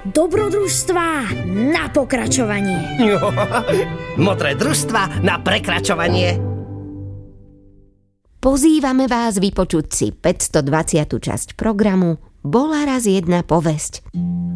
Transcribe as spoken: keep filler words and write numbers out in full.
Dobrodružstvá na pokračovanie. Modré družstva na prekračovanie. Pozývame vás vypočuť si päťstodvaciatu časť programu Bola raz jedna povesť.